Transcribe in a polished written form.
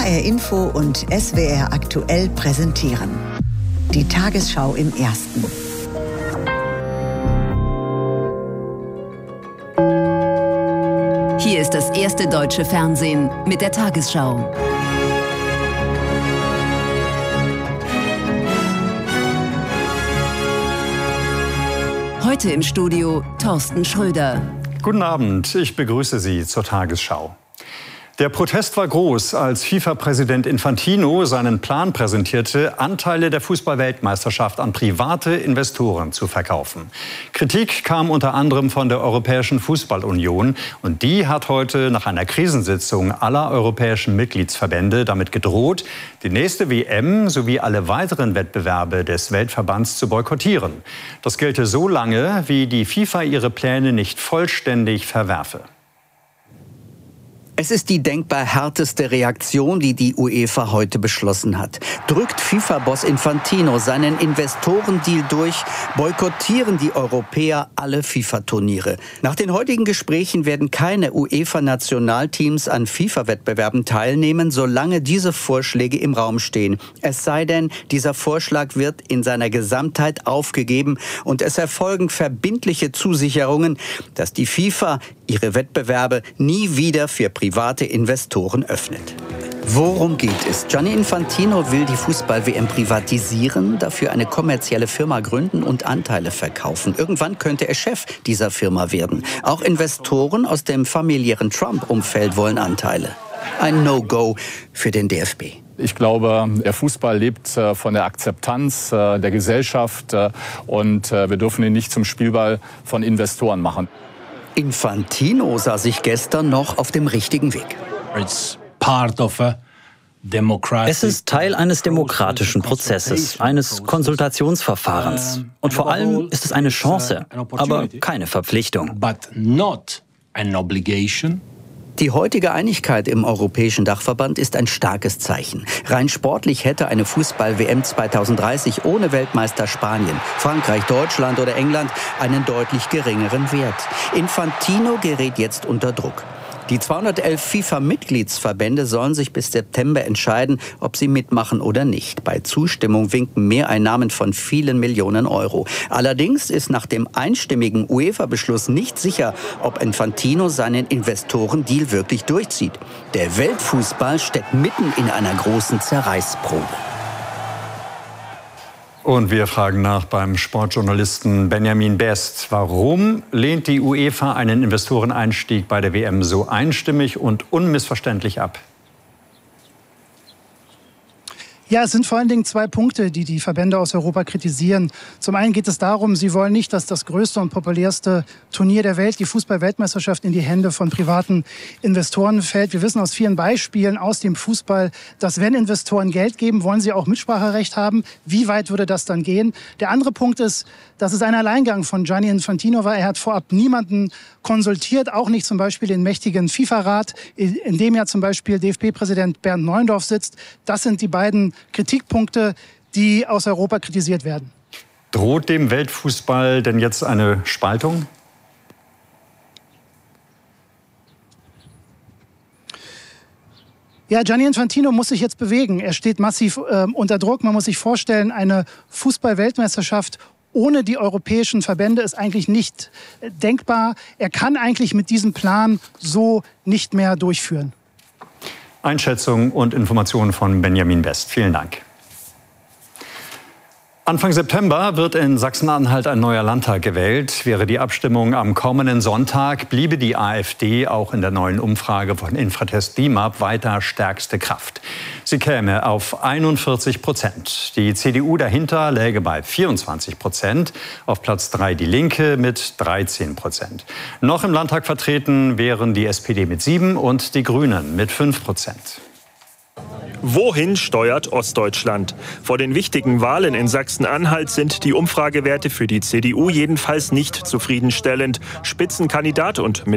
HR Info und SWR aktuell präsentieren. Die Tagesschau im Ersten. Hier ist das erste deutsche Fernsehen mit der Tagesschau. Heute im Studio Thorsten Schröder. Guten Abend, ich begrüße Sie zur Tagesschau. Der Protest war groß, als FIFA-Präsident Infantino seinen Plan präsentierte, Anteile der Fußball-Weltmeisterschaft an private Investoren zu verkaufen. Kritik kam unter anderem von der Europäischen Fußballunion und die hat heute nach einer Krisensitzung aller europäischen Mitgliedsverbände damit gedroht, die nächste WM sowie alle weiteren Wettbewerbe des Weltverbands zu boykottieren. Das gelte so lange, wie die FIFA ihre Pläne nicht vollständig verwerfe. Es ist die denkbar härteste Reaktion, die die UEFA heute beschlossen hat. Drückt FIFA-Boss Infantino seinen Investorendeal durch, boykottieren die Europäer alle FIFA-Turniere. Nach den heutigen Gesprächen werden keine UEFA-Nationalteams an FIFA-Wettbewerben teilnehmen, solange diese Vorschläge im Raum stehen. Es sei denn, dieser Vorschlag wird in seiner Gesamtheit aufgegeben und es erfolgen verbindliche Zusicherungen, dass die FIFA ihre Wettbewerbe nie wieder für private Investoren öffnet. Worum geht es? Gianni Infantino will die Fußball-WM privatisieren, dafür eine kommerzielle Firma gründen und Anteile verkaufen. Irgendwann könnte er Chef dieser Firma werden. Auch Investoren aus dem familiären Trump-Umfeld wollen Anteile. Ein No-Go für den DFB. Ich glaube, der Fußball lebt von der Akzeptanz der Gesellschaft und wir dürfen ihn nicht zum Spielball von Investoren machen. Infantino sah sich gestern noch auf dem richtigen Weg. Es ist Teil eines demokratischen Prozesses, eines Konsultationsverfahrens. Und vor allem ist es eine Chance, aber keine Verpflichtung. Die heutige Einigkeit im Europäischen Dachverband ist ein starkes Zeichen. Rein sportlich hätte eine Fußball-WM 2030 ohne Weltmeister Spanien, Frankreich, Deutschland oder England einen deutlich geringeren Wert. Infantino gerät jetzt unter Druck. Die 211 FIFA-Mitgliedsverbände sollen sich bis September entscheiden, ob sie mitmachen oder nicht. Bei Zustimmung winken Mehreinnahmen von vielen Millionen Euro. Allerdings ist nach dem einstimmigen UEFA-Beschluss nicht sicher, ob Infantino seinen Investorendeal wirklich durchzieht. Der Weltfußball steckt mitten in einer großen Zerreißprobe. Und wir fragen nach beim Sportjournalisten Benjamin Best. Warum lehnt die UEFA einen Investoreneinstieg bei der WM so einstimmig und unmissverständlich ab? Ja, es sind vor allen Dingen zwei Punkte, die die Verbände aus Europa kritisieren. Zum einen geht es darum, sie wollen nicht, dass das größte und populärste Turnier der Welt, die Fußball-Weltmeisterschaft, in die Hände von privaten Investoren fällt. Wir wissen aus vielen Beispielen aus dem Fußball, dass wenn Investoren Geld geben, wollen sie auch Mitspracherecht haben. Wie weit würde das dann gehen? Der andere Punkt ist, dass es ein Alleingang von Gianni Infantino war. Er hat vorab niemanden konsultiert, auch nicht zum Beispiel den mächtigen FIFA-Rat, in dem ja zum Beispiel DFB-Präsident Bernd Neuendorf sitzt. Das sind die beiden Kritikpunkte, die aus Europa kritisiert werden. Droht dem Weltfußball denn jetzt eine Spaltung? Ja, Gianni Infantino muss sich jetzt bewegen. Er steht massiv unter Druck. Man muss sich vorstellen, eine Fußball-Weltmeisterschaft ohne die europäischen Verbände ist eigentlich nicht denkbar. Er kann eigentlich mit diesem Plan so nicht mehr durchführen. Einschätzung und Informationen von Benjamin Best. Vielen Dank. Anfang September wird in Sachsen-Anhalt ein neuer Landtag gewählt. Wäre die Abstimmung am kommenden Sonntag, bliebe die AfD auch in der neuen Umfrage von Infratest DIMAP weiter stärkste Kraft. Sie käme auf 41%. Die CDU dahinter läge bei 24%. Auf Platz 3 die Linke mit 13%. Noch im Landtag vertreten wären die SPD mit 7% und die Grünen mit 5%. Wohin steuert Ostdeutschland? Vor den wichtigen Wahlen in Sachsen-Anhalt sind die Umfragewerte für die CDU jedenfalls nicht zufriedenstellend. Spitzenkandidat und